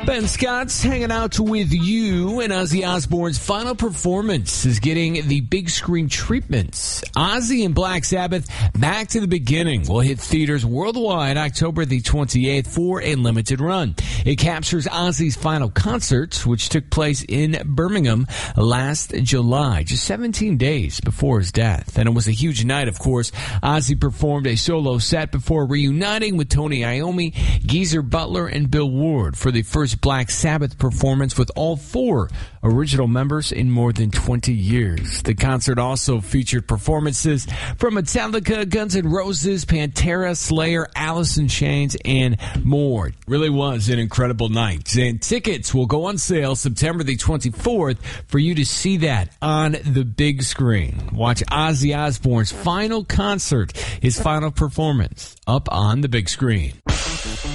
Ben Scott's hanging out with you, and Ozzy Osbourne's final performance is getting the big screen treatments. Ozzy and Black Sabbath, Back to the Beginning, will hit theaters worldwide October the 28th for a limited run. It captures Ozzy's final concert, which took place in Birmingham last July, just 17 days before his death. And it was a huge night, of course. Ozzy performed a solo set before reuniting with Tony Iommi, Geezer Butler, and Bill Ward for the first Black Sabbath performance with all four original members in more than 20 years. The concert also featured performances from Metallica, Guns N' Roses, Pantera, Slayer, Alice in Chains, and more. It really was an incredible night. And tickets will go on sale September the 24th for you to see that on the big screen. Watch Ozzy Osbourne's final concert, his final performance, up on the big screen.